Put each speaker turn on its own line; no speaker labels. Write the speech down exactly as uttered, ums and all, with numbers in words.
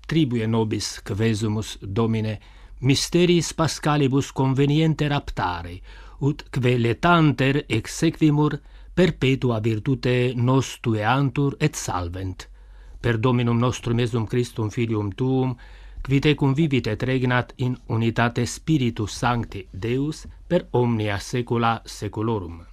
tribue nobis quesumus, Domine, mysteris pascalibus convenienter aptare, ut queletanter exequimur perpetua virtute nos tueantur et salvent. Per Dominum nostrum Iesum Christum Filium Tuum, qui tecum vivit et regnat in unitate Spiritus Sancti Deus per omnia saecula saeculorum.